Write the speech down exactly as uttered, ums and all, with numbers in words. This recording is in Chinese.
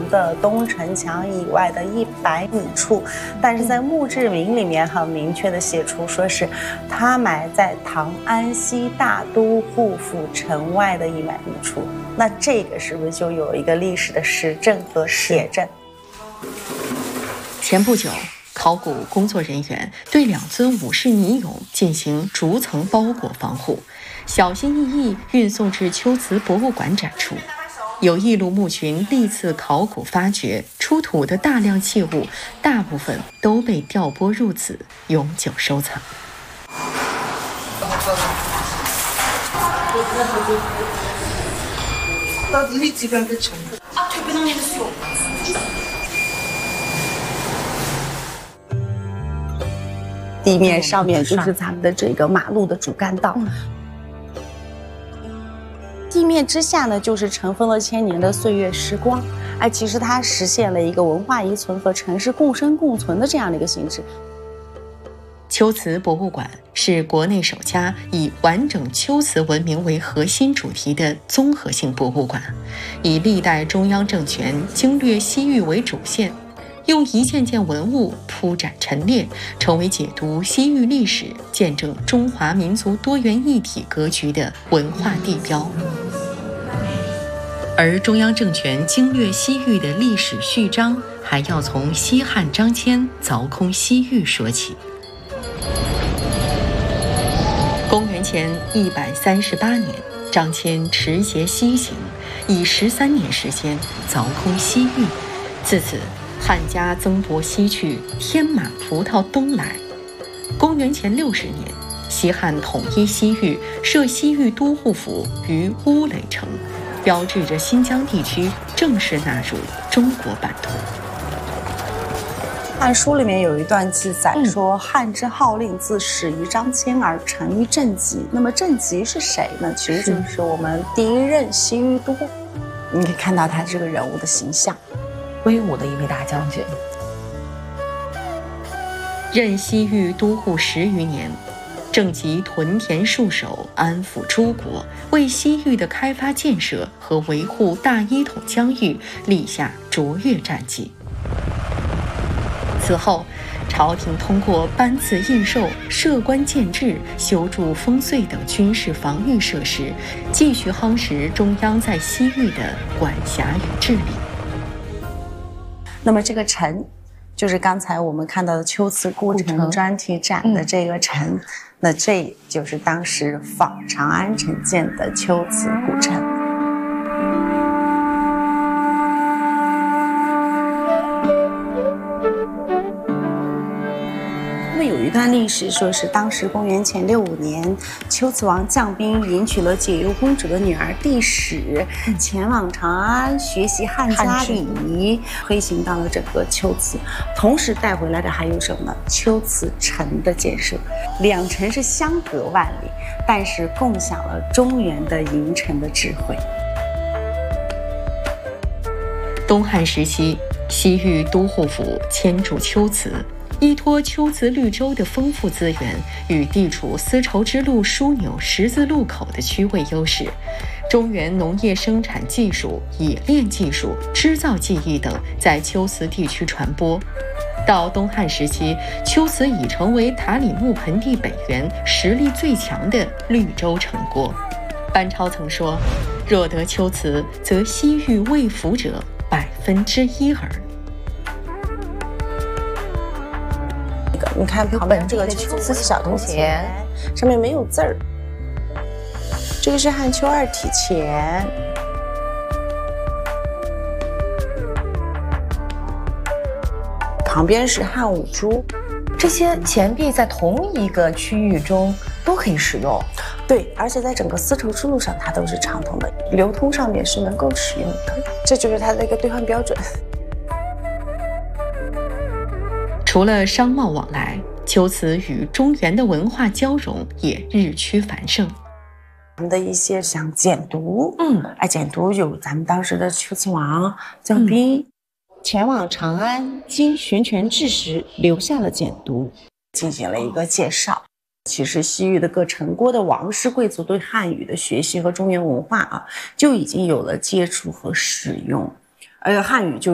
的东城墙以外的一百米处，但是在墓志铭里面很明确的写出，说是他埋在唐安西大都护府城外的一百米处。那这个是不是就有一个历史的实证和写证？ 前不久，考古工作人员对两尊武士泥俑进行逐层包裹防护，小心翼翼运送至秋瓷博物馆展出。有义路墓群历次考古发掘出土的大量器物，大部分都被调拨入此，永久收藏。 地面上面就是咱们的这个马路的主干道。嗯，地面之下呢，就是尘封了千年的岁月时光。哎，其实它实现了一个文化遗存和城市共生共存的这样的一个形式。 秋瓷博物馆是国内首家以完整秋瓷文明为核心主题的综合性博物馆，以历代中央政权经略西域为主线，用一件件文物铺展陈列，成为解读西域历史、见证中华民族多元一体格局的文化地标。而中央政权经略西域的历史序章，还要从西汉张骞凿空西域说起。公元前一百三十八年，张骞持节西行，以十三年时间凿空西域。自此，汉家增帛西去，天马葡萄东来。公元前六十年，西汉统一西域，设西域都护府于乌垒城，标志着新疆地区正式纳入中国版图。 汉书里面有一段记载说，汉之号令自始于张骞而成于郑吉。那么郑吉是谁呢？其实就是我们第一任西域都。你可以看到他这个人物的形象， 威武的一位大将军。 任西域都护十余年，郑吉屯田戍守，安抚诸国，为西域的开发建设和维护大一统疆域立下卓越战绩。此后，朝廷通过颁赐印绶、设官建制、修筑烽燧等军事防御设施，继续夯实中央在西域的管辖与治理。 那么这个城，就是刚才我们看到的秋瓷故城专题展的这个城，嗯、那这就是当时仿长安城建的秋瓷古城。有一段历史说是当时公元前六五年，龟兹王将兵迎娶了解忧公主的女儿帝史，前往长安学习汉家礼仪，推行到了整个龟兹。同时带回来的还有什么呢？龟兹城的建设。两城是相隔万里，但是共享了中原的营城的智慧。 东汉时期，西域都护府迁驻龟兹。依托龟兹绿洲的丰富资源与地处丝绸之路枢纽十字路口的区位优势，中原农业生产技术、冶炼技术、织造技艺等在龟兹地区传播。到东汉时期，龟兹已成为塔里木盆地北缘实力最强的绿洲城国。班超曾说：“若得龟兹，则西域未服者百分之一耳。” 你看旁边这个龟兹小铜钱，上面没有字儿。这个是汉丘二体钱，旁边是汉五铢。 这些钱币在同一个区域中都可以使用。 对，而且在整个丝绸之路上它都是畅通的，流通上面是能够使用的，这就是它的一个兑换标准。 除了商贸往来，龟兹与中原的文化交融也日趋繁盛。 我们的一些像简牍， 嗯， 哎，简牍有咱们当时的龟兹王将兵、嗯、前往长安经玄权制时留下了简牍，进行了一个介绍。其实西域的各城国的王室贵族对汉语的学习和中原文化啊，就已经有了接触和使用，而汉语就